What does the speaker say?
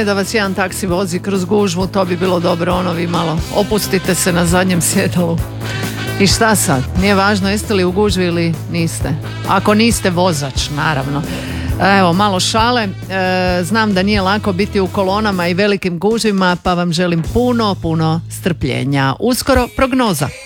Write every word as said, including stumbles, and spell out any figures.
ne da vas jedan taksi vozi kroz gužvu, to bi bilo dobro, ono vi malo opustite se na zadnjem sjedalu. I šta sad? Nije važno jeste li u gužvi ili niste. Ako niste vozač, naravno. Evo, malo šale. E, znam da nije lako biti u kolonama i velikim gužvima, pa vam želim puno, puno strpljenja. Uskoro prognoza.